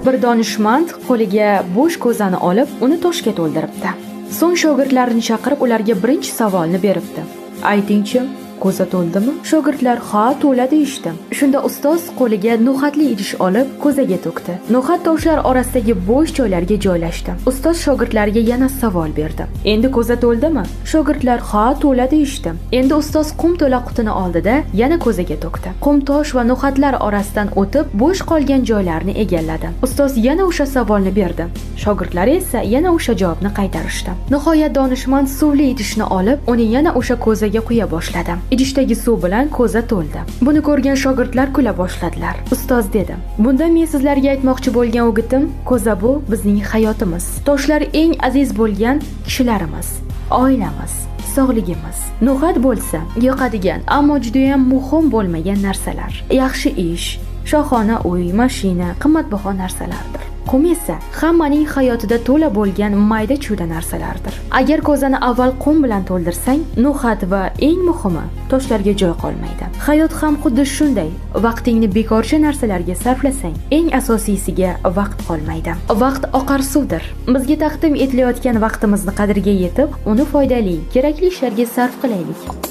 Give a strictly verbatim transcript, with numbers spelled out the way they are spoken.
Bir donishmand qo'liga bo'sh ko'zani olib, uni toshga to'ldiribdi. So'ng shogirdlarini chaqirib, ularga birinchi savolni beribdi. Aytingchi, ko'za to'ldimi? Shogirdlar ha, to'ladi deyishdi. Shunda ustoz qo'liga no'xatli idish olib, ko'zaga to'kdi. No'xat toshlar orasidagi bo'sh joylarga joylashdi. Ustoz shogirdlariga yana savol berdi. Endi ko'za to'ldimi? Shogirdlar ha, to'ladi deyishdi. Endi ustoz qum to'la qutini oldida yana ko'zaga to'kdi. Qum tosh va no'xatlar orasidan o'tib, bo'sh qolgan joylarni egalladi. Ustoz yana o'sha savolni berdi. Shogirdlar esa yana o'sha javobni qaytarishdi. Nihoyat donishmand suvli idishni olib, uni yana o'sha ko'zaga quya boshladi. Idishdagi suv bilan ko'za to'ldi. Buni ko'rgan shogirdlar kula boshladilar. Ustoz dedi: "Bunda men sizlarga aytmoqchi bo'lgan o'gitim, ko'za bu bizning hayotimiz. Toshlar eng aziz bo'lgan kishilarimiz, oilamiz, sog'ligimiz. No'xat bo'lsa, yoqadigan, ammo juda ham muhim bo'lmagan narsalar. Yaxshi ish, shohona uy, mashina, qimmatbaho narsalardir. Qum esa hammaning hayotida to'la bo'lgan mayda-chuyda narsalardir. Agar ko'zani avval qum bilan to'ldirsang, no'xat va eng muhimi, toshlarga joy qolmaydi. Hayot ham xuddi shunday. Vaqtingni bekorchi narsalarga sarflasang, eng asosiysiga vaqt qolmaydi. Vaqt oqar suvdir. Bizga taqdim etilayotgan vaqtimizni qadriga yetib, uni foydali, kerakli ishlarga sarf qilaylik."